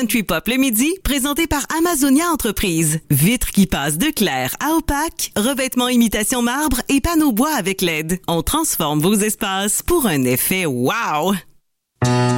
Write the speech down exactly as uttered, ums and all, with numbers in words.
Country Pop le midi, présenté par Amazonia Entreprises. Vitres qui passent de clair à opaque, revêtements imitation marbre et panneaux bois avec L E D. On transforme vos espaces pour un effet wow!